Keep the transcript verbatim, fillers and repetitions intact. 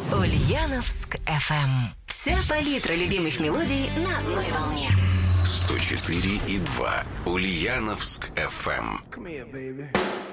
Ульяновск эф эм. Вся палитра любимых мелодий на одной волне. сто четыре и два Ульяновск эф эм. Come here, baby.